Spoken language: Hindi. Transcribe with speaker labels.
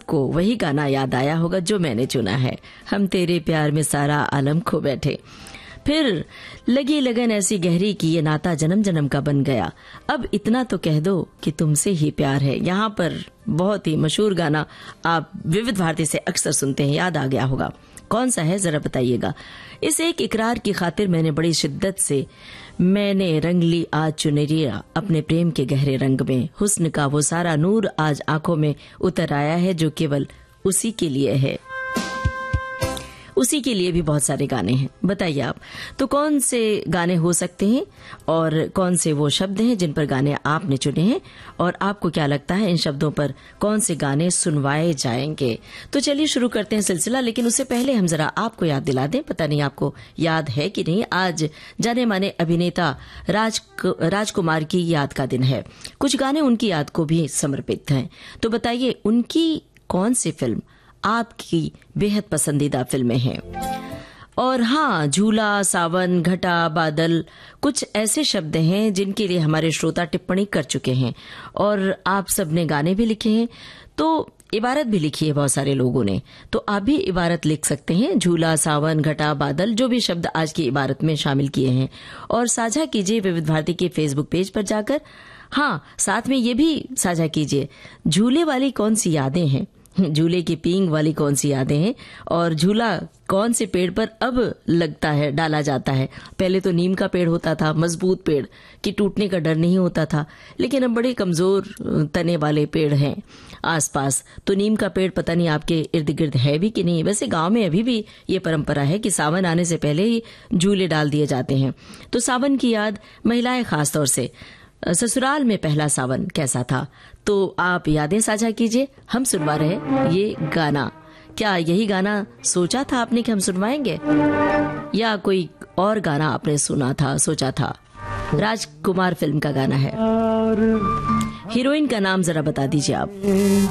Speaker 1: आपको वही गाना याद आया होगा जो मैंने चुना है, हम तेरे प्यार में सारा आलम खो बैठे। फिर लगी लगन ऐसी गहरी कि ये नाता जन्म जन्म का बन गया, अब इतना तो कह दो कि तुमसे ही प्यार है। यहाँ पर बहुत ही मशहूर गाना आप विविध भारती से अक्सर सुनते हैं, याद आ गया होगा। कौन सा है जरा बताइएगा। इस एक इकरार की खातिर मैंने बड़ी शिद्दत से मैंने रंग ली आज चुनरिया अपने प्रेम के गहरे रंग में, हुस्न का वो सारा नूर आज आंखों में उतर आया है जो केवल उसी के लिए है। उसी के लिए भी बहुत सारे गाने हैं, बताइए आप तो कौन से गाने हो सकते हैं और कौन से वो शब्द हैं जिन पर गाने आपने चुने हैं, और आपको क्या लगता है इन शब्दों पर कौन से गाने सुनवाए जाएंगे। तो चलिए शुरू करते हैं सिलसिला, लेकिन उससे पहले हम जरा आपको याद दिला दें, पता नहीं आपको याद है कि नहीं, आज जाने माने अभिनेता राजकुमार की याद का दिन है। कुछ गाने उनकी याद को भी समर्पित हैं, तो बताइए उनकी कौन सी फिल्म आपकी बेहद पसंदीदा फिल्में हैं। और हाँ, झूला, सावन, घटा, बादल कुछ ऐसे शब्द हैं जिनके लिए हमारे श्रोता टिप्पणी कर चुके हैं और आप सबने गाने भी लिखे हैं, तो इबारत भी लिखी है बहुत सारे लोगों ने, तो आप भी इबारत लिख सकते हैं। झूला, सावन, घटा, बादल जो भी शब्द आज की इबारत में शामिल किए हैं, और साझा कीजिए विविध भारती के फेसबुक पेज पर जाकर। हाँ, साथ में ये भी साझा कीजिए झूले वाली कौन सी यादें हैं, झूले की पींग वाली कौन सी यादें हैं, और झूला कौन से पेड़ पर अब लगता है, डाला जाता है। पहले तो नीम का पेड़ होता था, मजबूत पेड़ कि टूटने का डर नहीं होता था, लेकिन अब बड़े कमजोर तने वाले पेड़ हैं आसपास, तो नीम का पेड़ पता नहीं आपके इर्द गिर्द है भी कि नहीं। वैसे गांव में अभी भी ये परंपरा है कि सावन आने से पहले ही झूले डाल दिए जाते हैं। तो सावन की याद महिलाएं खासतौर से, ससुराल में पहला सावन कैसा था, तो आप यादें साझा कीजिए। हम सुनवा रहे ये गाना, क्या यही गाना सोचा था आपने कि हम सुनवाएंगे, या कोई और गाना आपने सुना था, सोचा था। राजकुमार फिल्म का गाना है, हीरोइन का नाम जरा बता दीजिए आप।